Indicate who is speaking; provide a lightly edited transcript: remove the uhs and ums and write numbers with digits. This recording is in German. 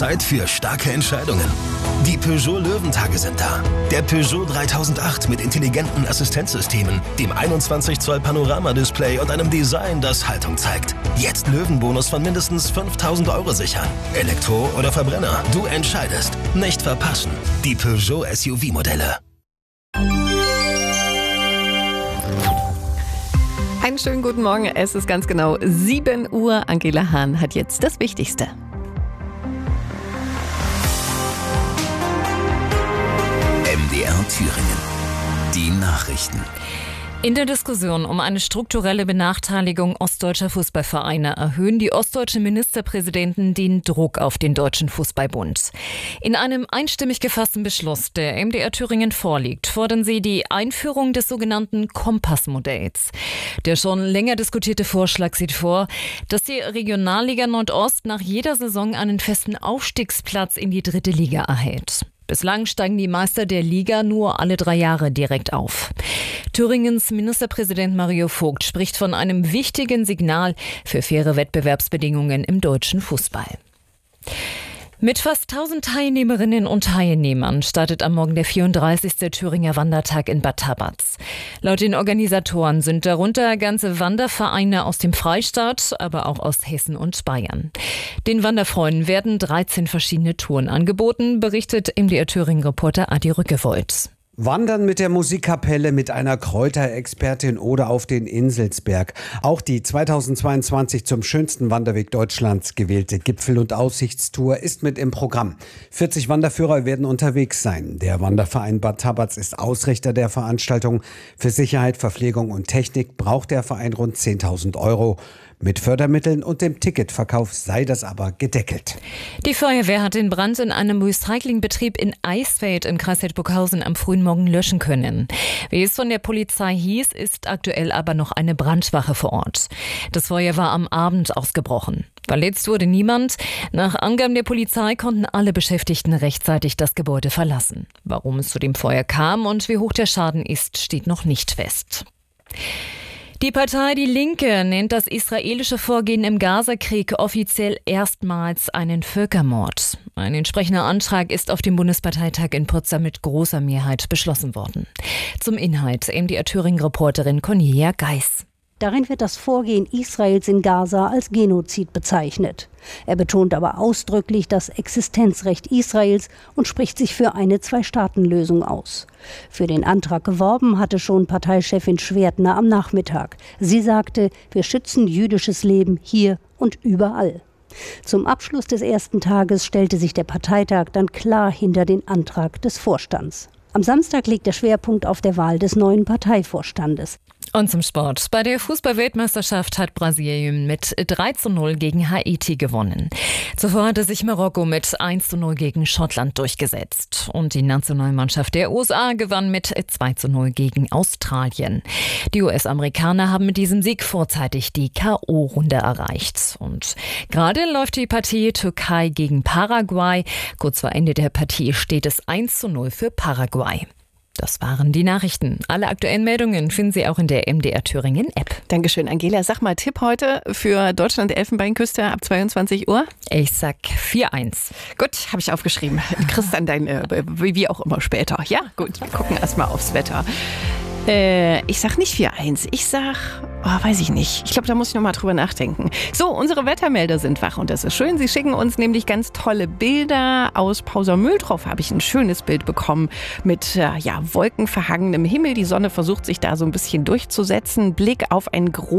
Speaker 1: Zeit für starke Entscheidungen. Die Peugeot Löwentage sind da. Der Peugeot 3008 mit intelligenten Assistenzsystemen, dem 21 Zoll Panorama-Display und einem Design, das Haltung zeigt. Jetzt Löwenbonus von mindestens 5.000 € sichern. Elektro oder Verbrenner, du entscheidest. Nicht verpassen. Die Peugeot SUV-Modelle.
Speaker 2: Einen schönen guten Morgen. Es ist ganz genau 7 Uhr. Angela Hahn hat jetzt das Wichtigste.
Speaker 1: MDR Thüringen. Die Nachrichten.
Speaker 3: In der Diskussion um eine strukturelle Benachteiligung ostdeutscher Fußballvereine erhöhen die ostdeutschen Ministerpräsidenten den Druck auf den Deutschen Fußballbund. In einem einstimmig gefassten Beschluss, der MDR Thüringen vorliegt, fordern sie die Einführung des sogenannten Kompassmodells. Der schon länger diskutierte Vorschlag sieht vor, dass die Regionalliga Nordost nach jeder Saison einen festen Aufstiegsplatz in die 3. Liga erhält. Bislang steigen die Meister der Liga nur alle 3 Jahre direkt auf. Thüringens Ministerpräsident Mario Vogt spricht von einem wichtigen Signal für faire Wettbewerbsbedingungen im deutschen Fußball. Mit fast 1000 Teilnehmerinnen und Teilnehmern startet am Morgen der 34. Thüringer Wandertag in Bad Tabatz. Laut den Organisatoren sind darunter ganze Wandervereine aus dem Freistaat, aber auch aus Hessen und Bayern. Den Wanderfreunden werden 13 verschiedene Touren angeboten, berichtet MDR Thüringen-Reporter Adi Rückewold.
Speaker 4: Wandern mit der Musikkapelle, mit einer Kräuterexpertin oder auf den Inselsberg. Auch die 2022 zum schönsten Wanderweg Deutschlands gewählte Gipfel- und Aussichtstour ist mit im Programm. 40 Wanderführer werden unterwegs sein. Der Wanderverein Bad Tabatz ist Ausrichter der Veranstaltung. Für Sicherheit, Verpflegung und Technik braucht der Verein rund 10.000 €. Mit Fördermitteln und dem Ticketverkauf sei das aber gedeckelt.
Speaker 3: Die Feuerwehr hat den Brand in einem Recyclingbetrieb in Eisfeld im Kreis Hildburghausen am frühen Morgen löschen können. Wie es von der Polizei hieß, ist aktuell aber noch eine Brandwache vor Ort. Das Feuer war am Abend ausgebrochen. Verletzt wurde niemand. Nach Angaben der Polizei konnten alle Beschäftigten rechtzeitig das Gebäude verlassen. Warum es zu dem Feuer kam und wie hoch der Schaden ist, steht noch nicht fest. Die Partei Die Linke nennt das israelische Vorgehen im Gazakrieg offiziell erstmals einen Völkermord. Ein entsprechender Antrag ist auf dem Bundesparteitag in Potsdam mit großer Mehrheit beschlossen worden. Zum Inhalt MDR Thüringen-Reporterin Cornelia Geis.
Speaker 5: Darin wird das Vorgehen Israels in Gaza als Genozid bezeichnet. Er betont aber ausdrücklich das Existenzrecht Israels und spricht sich für eine Zwei-Staaten-Lösung aus. Für den Antrag geworben hatte schon Parteichefin Schwertner am Nachmittag. Sie sagte, wir schützen jüdisches Leben hier und überall. Zum Abschluss des ersten Tages stellte sich der Parteitag dann klar hinter den Antrag des Vorstands. Am Samstag liegt der Schwerpunkt auf der Wahl des neuen Parteivorstandes.
Speaker 3: Und zum Sport. Bei der Fußball-Weltmeisterschaft hat Brasilien mit 3:0 gegen Haiti gewonnen. Zuvor hatte sich Marokko mit 1:0 gegen Schottland durchgesetzt. Und die Nationalmannschaft der USA gewann mit 2:0 gegen Australien. Die US-Amerikaner haben mit diesem Sieg vorzeitig die K.O.-Runde erreicht. Und gerade läuft die Partie Türkei gegen Paraguay. Kurz vor Ende der Partie steht es 1:0 für Paraguay. Das waren die Nachrichten. Alle aktuellen Meldungen finden Sie auch in der MDR Thüringen App.
Speaker 2: Dankeschön, Angela. Sag mal, Tipp heute für Deutschland-Elfenbeinküste ab 22 Uhr?
Speaker 3: Ich sag 4-1.
Speaker 2: Gut, habe ich aufgeschrieben. Du kriegst dann dein, wie auch immer später. Ja, gut, wir gucken erstmal aufs Wetter. Ich sag nicht 4-1. Ich sag, weiß ich nicht. Ich glaube, da muss ich nochmal drüber nachdenken. So, unsere Wettermelder sind wach und das ist schön. Sie schicken uns nämlich ganz tolle Bilder aus Pausermühldorf. Habe ich ein schönes Bild bekommen mit wolkenverhangenem Himmel. Die Sonne versucht sich da so ein bisschen durchzusetzen. Blick auf ein großes